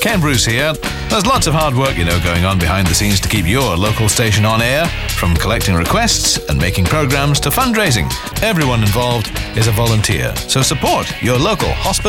Ken Bruce here. There's lots of hard work, going on behind the scenes to keep your local station on air, from collecting requests and making programs to fundraising. Everyone involved is a volunteer, so support your local hospital